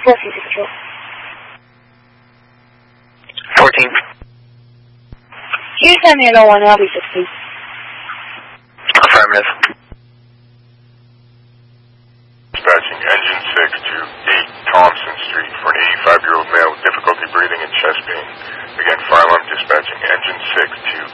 1462. 14. Can you send me an 01 LB16? Affirmative. Dispatching engine 6 to 8 Thompson Street for an 85-year-old male with difficulty breathing and chest pain. Again, fire alarm dispatching engine 6 to